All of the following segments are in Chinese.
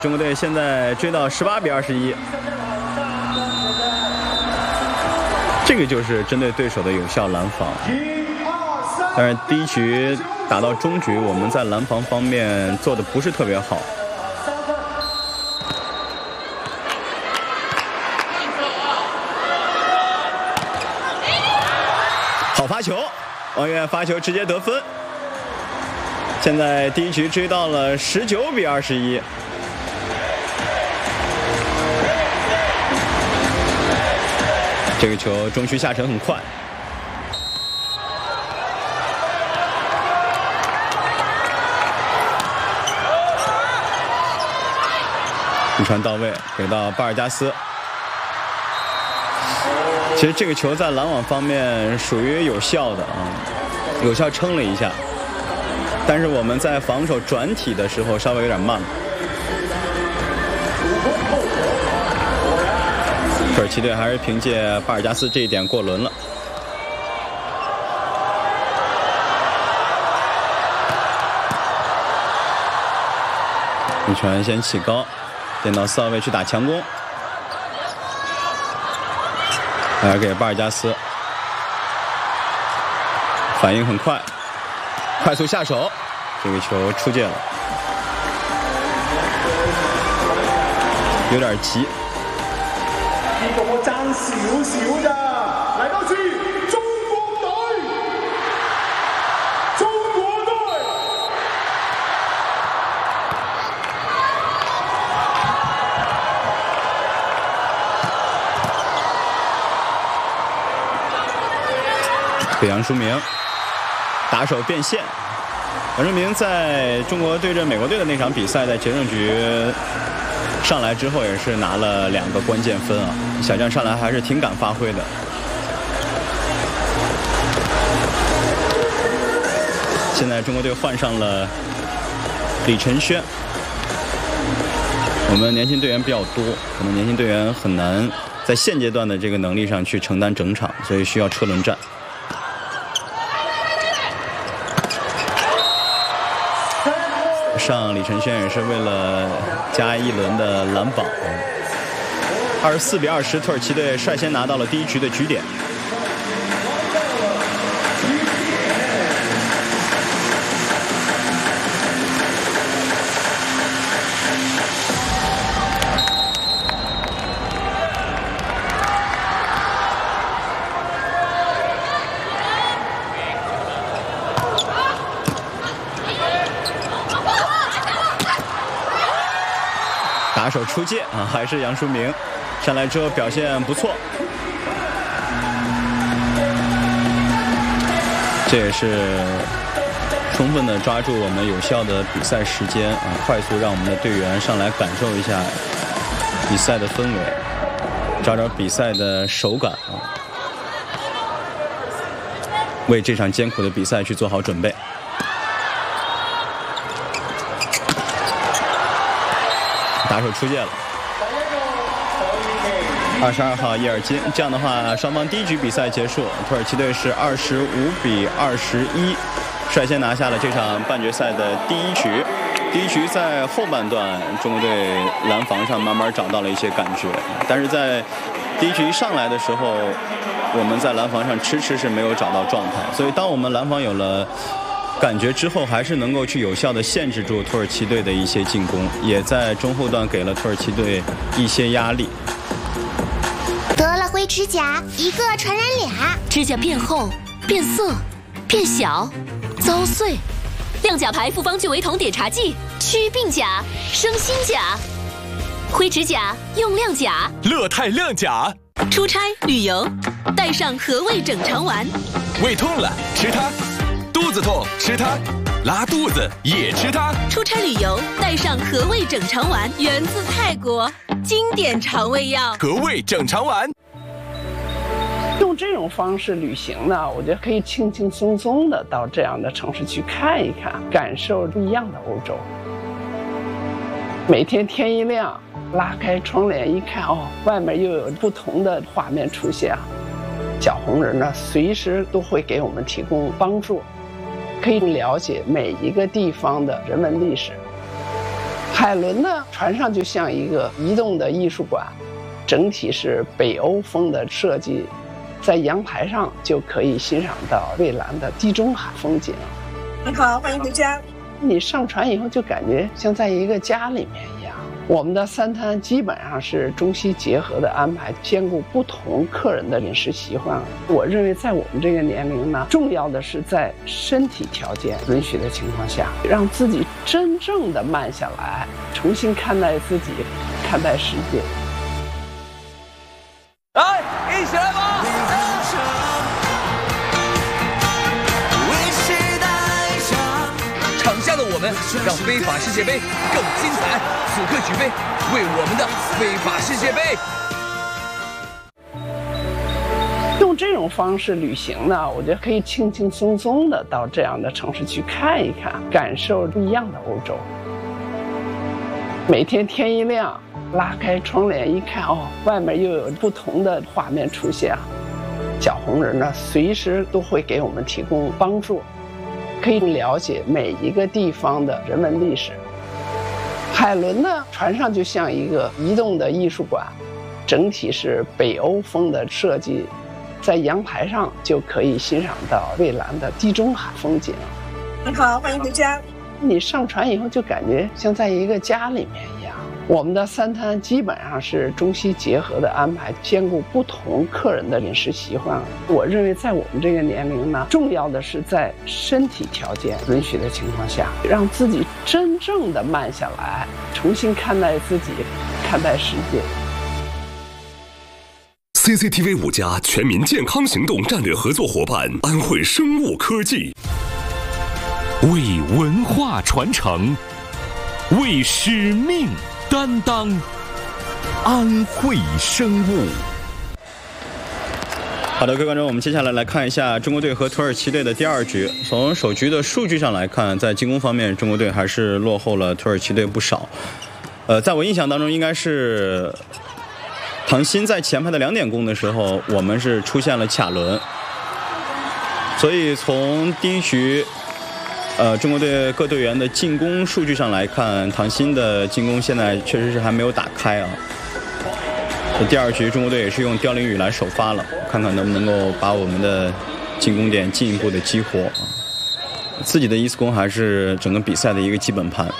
中国队现在追到18比21，这个就是针对对手的有效拦防。但是第一局打到中局，我们在拦防方面做的不是特别好。好发球，王源发球直接得分。现在第一局追到了19比21。这个球中区下沉很快，一传到位，给到巴尔加斯。其实这个球在拦网方面属于有效的啊，有效撑了一下，但是我们在防守转体的时候稍微有点慢了。土耳其队还是凭借巴尔加斯这一点过轮了。一传先起高，垫到4号位去打强攻，还是给巴尔加斯，反应很快，快速下手，这个球出界了，有点急。 呢個我爭少少咋，嚟多次，中國隊，中國隊。 给杨书明打手变线。杨书明在中国对阵美国队的那场比赛，在决胜局上来之后也是拿了2个关键分啊，小将上来还是挺敢发挥的。现在中国队换上了李承轩，我们年轻队员比较多，可能年轻队员很难在现阶段的这个能力上去承担整场，所以需要车轮战。上李承轩也是为了加一轮的拦榜。24比20，土耳其队率先拿到了第一局的局点。打手出界啊，还是杨书明上来之后表现不错，这也是充分的抓住我们有效的比赛时间啊，快速让我们的队员上来感受一下比赛的氛围，找找比赛的手感啊，为这场艰苦的比赛去做好准备。打手出界了，22号伊尔金。这样的话，双方第一局比赛结束，土耳其队是25比21，率先拿下了这场半决赛的第一局。第一局在后半段，中国队拦防上慢慢找到了一些感觉，但是在第一局一上来的时候，我们在拦防上迟迟是没有找到状态。所以，当我们拦防有了感觉之后，还是能够去有效的限制住土耳其队的一些进攻，也在中后段给了土耳其队一些压力。 得了灰指甲，一个传染俩， 指甲变厚、变色、变小、遭碎。亮甲牌复方聚维酮碘茶剂，祛病甲，生新甲。灰指甲用亮甲， 乐泰亮甲。 出差旅游，带上和味整肠丸。 胃痛了吃它，肚子痛吃它，拉肚子也吃它。 出差旅游带上和味整肠丸，源自泰国，经典肠胃药。 和味整肠丸。 用这种方式旅行呢，我觉得可以轻轻松松的到这样的城市去看一看，感受不一样的欧洲。每天天一亮，拉开窗帘一看，哦，外面又有不同的画面出现。小红人呢，随时都会给我们提供帮助，可以了解每一个地方的人文历史， 海伦呢，船上就像一个移动的艺术馆，整体是北欧风的设计，在阳台上就可以欣赏到蔚蓝的地中海风景。 你好，欢迎回家。 你上船以后就感觉像在一个家里面一样。我们的3餐基本上是中西结合的安排，兼顾不同客人的饮食习惯。我认为在我们这个年龄呢，重要的是在身体条件允许的情况下，让自己真正的慢下来，重新看待自己，看待世界。 来，一起来吧！场下的我们让非法世界杯更精彩，此刻举杯，为我们的非法世界杯。 用这种方式旅行呢，我觉得可以轻轻松松的到这样的城市去看一看，感受不一样的欧洲。每天天一亮，拉开窗帘一看，哦，外面又有不同的画面出现。小红人呢，随时都会给我们提供帮助，可以了解每一个地方的人文历史。海伦呢，船上就像一个移动的艺术馆，整体是北欧风的设计，在阳台上就可以欣赏到蔚蓝的地中海风景。 你好，欢迎回家。 你上船以后就感觉像在一个家里面一样。我们的3餐基本上是中西结合的安排，兼顾不同客人的饮食习惯。我认为在我们这个年龄呢，重要的是在身体条件允许的情况下，让自己真正的慢下来，重新看待自己，看待世界。 CCTV 5家全民健康行动战略合作伙伴安慧生物科技， 为文化传承，为使命担当，安慧生物。 好的，各位观众，我们接下来看一下中国队和土耳其队的第2局。从首局的数据上来看，在进攻方面，中国队还是落后了土耳其队不少。在我印象当中，应该是唐鑫在前排的2点攻的时候，我们是出现了卡伦，所以从第1局。中国队各队员的进攻数据上来看，唐鑫的进攻现在确实是还没有打开啊。第2局中国队也是用刁凌宇来首发了，看看能不能够把我们的进攻点进一步的激活。自己的一次攻还是整个比赛的一个基本盘。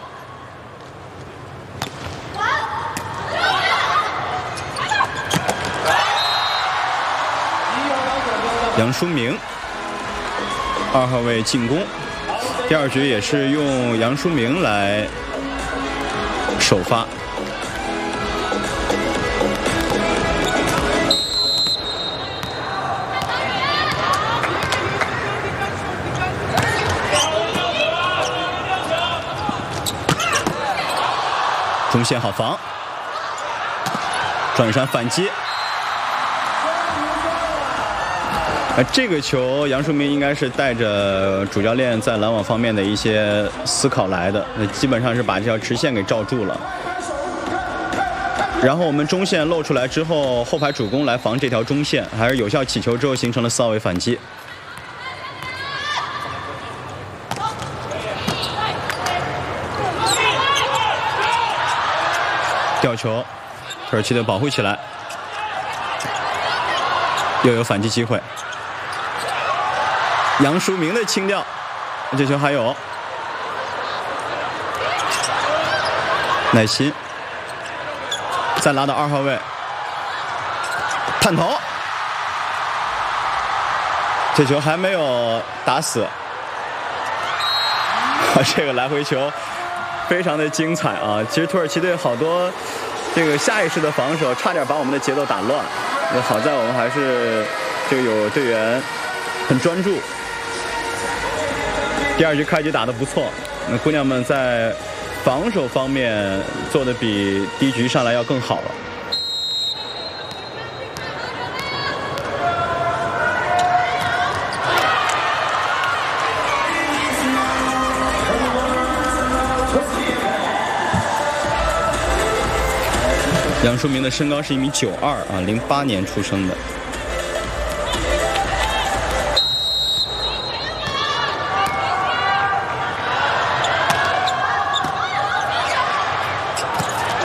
杨书明2号位进攻。第2局也是用杨书明来首发，中线好防，转身反击。这个球杨书明应该是带着主教练在拦网方面的一些思考来的，基本上是把这条直线给罩住了。然后我们中线露出来之后，后排主攻来防这条中线，还是有效起球之后形成了4号位反击。吊球，土耳其队保护起来，又有反击机会。杨书明的轻吊，这球还有耐心，再拉到2号位，探头，这球还没有打死。这个来回球非常的精彩啊！其实土耳其队好多这个下意识的防守，差点把我们的节奏打乱。那好在我们还是就有队员很专注。第2局开局打得不错，那姑娘们在防守方面做的比第1局上来要更好了。杨书明的身高是1.92米啊，08年出生的。